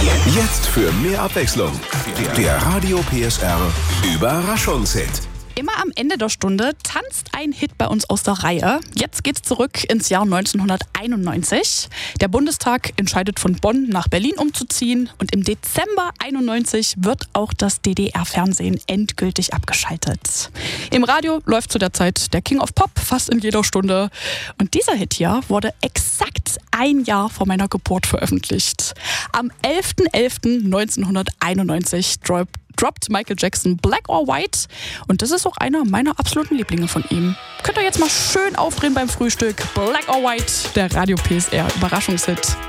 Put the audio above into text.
Jetzt für mehr Abwechslung. Der Radio PSR Überraschungshit. Immer am Ende der Stunde tanzt ein Hit bei uns aus der Reihe. Jetzt geht's zurück ins Jahr 1991. Der Bundestag entscheidet, von Bonn nach Berlin umzuziehen. Und im Dezember 91 wird auch das DDR-Fernsehen endgültig abgeschaltet. Im Radio läuft zu der Zeit der King of Pop fast in jeder Stunde. Und dieser Hit hier wurde exakt ein Jahr vor meiner Geburt veröffentlicht. Am 11.11.1991 droppt Michael Jackson Black or White und das ist auch einer meiner absoluten Lieblinge von ihm. Könnt ihr jetzt mal schön aufdrehen beim Frühstück. Black or White, der Radio PSR Überraschungshit.